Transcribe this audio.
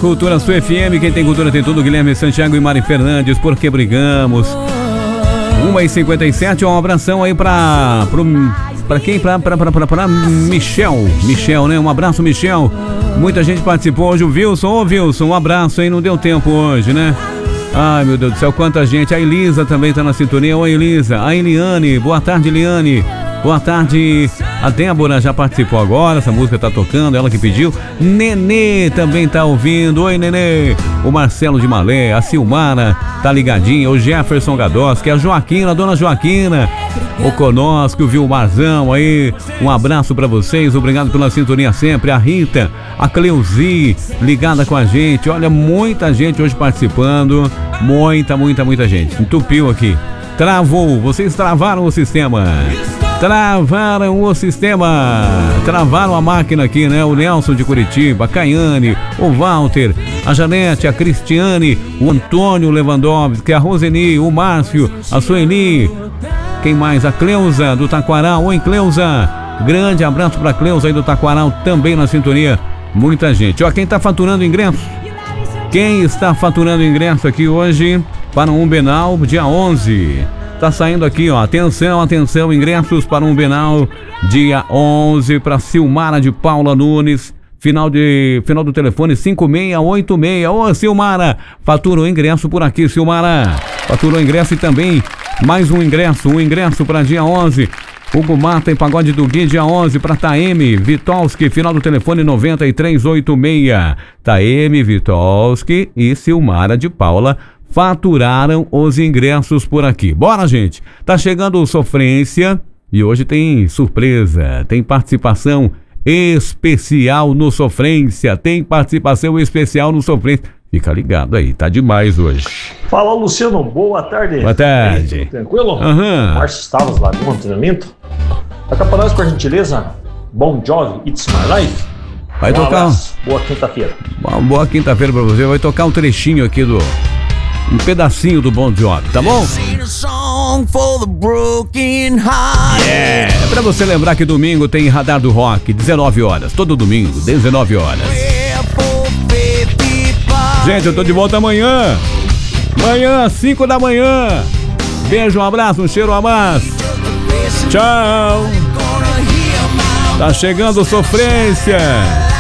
Cultura Sul FM, quem tem cultura tem tudo. Guilherme Santiago e Mari Fernandes, Por que brigamos? 1h57, um abração aí pra quem? Pra Michel, né? Um abraço, Michel. Muita gente participou hoje, o Wilson. Ô Wilson, um abraço aí, não deu tempo hoje, né? Ai, meu Deus do céu, quanta gente. A Elisa também tá na sintonia. Oi, Elisa. A Eliane, boa tarde, Eliane. Boa tarde. A Débora já participou agora, essa música tá tocando, ela que pediu. Nenê também tá ouvindo. Oi, Nenê. O Marcelo de Malé, a Silmara tá ligadinha, o Jefferson Gadoski, a Joaquina, a dona Joaquina, o Conosco, o Vilmarzão aí. Um abraço pra vocês, obrigado pela sintonia sempre. A Rita, a Cleuzi, ligada com a gente. Olha, muita gente hoje participando. Muita gente. Entupiu aqui. Travou, vocês travaram o sistema. Travaram a máquina aqui, né? O Nelson de Curitiba, a Caiane, o Walter, a Janete, a Cristiane, o Antônio Lewandowski, a Roseni, o Márcio, a Sueli. Quem mais? A Cleusa do Taquaral. Oi, Cleusa. Grande abraço pra Cleusa aí do Taquaral, também na sintonia. Muita gente. Ó, quem tá faturando ingresso? Quem está faturando ingresso aqui hoje para um Bienal, dia 11? Tá saindo aqui, ó. Atenção, ingressos para um Bienal, dia 11, para Silmara de Paula Nunes. Final do telefone 5686. Ô, Silmara, faturou ingresso por aqui, Silmara. Faturou ingresso e também mais um ingresso para dia 11. Hugo Mata e Pagode do Gui, dia 11, para Taeme Vitolski, final do telefone 9386. Taeme Vitolski e Silmara de Paula faturaram os ingressos por aqui. Bora, gente! Tá chegando o Sofrência e hoje tem surpresa, tem participação especial no Sofrência. Fica ligado aí, tá demais hoje. Fala, Luciano, boa tarde. Boa tarde. Aí, tranquilo? Aham. Márcio Stavros, Lagoa, treinamento. Toca pra nós, por gentileza, Bon Jovi, It's My Life. Vai tocar. Boa quinta-feira. Boa quinta-feira pra você. Vai tocar um trechinho aqui um pedacinho do Bon Jovi, tá bom? É pra você lembrar que domingo tem Radar do Rock, 19 horas. Todo domingo, 19 horas. Gente, eu tô de volta amanhã. Amanhã, 5 da manhã. Beijo, um abraço, um cheiro, um abraço. Tchau. Tá chegando Sofrência.